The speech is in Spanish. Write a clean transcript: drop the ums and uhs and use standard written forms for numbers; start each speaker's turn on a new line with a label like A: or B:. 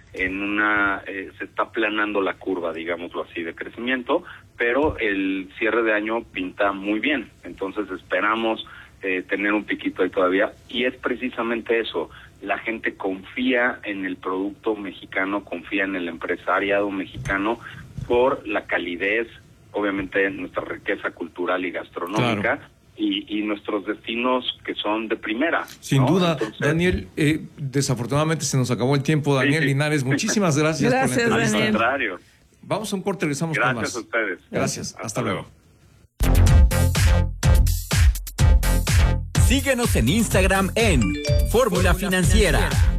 A: se está aplanando la curva, digámoslo así, de crecimiento, pero el cierre de año pinta muy bien. Entonces esperamos tener un piquito ahí todavía, y es precisamente eso. La gente confía en el producto mexicano, confía en el empresariado mexicano por la calidez, obviamente nuestra riqueza cultural y gastronómica, claro, y nuestros destinos que son de primera.
B: Sin duda. Entonces, Daniel, desafortunadamente se nos acabó el tiempo. Daniel Linares, muchísimas gracias por la entrevista.
A: Al contrario.
B: Vamos a un corte, regresamos con más.
A: Gracias a ustedes.
B: Gracias, hasta luego.
C: Síguenos en Instagram en Fórmula Financiera.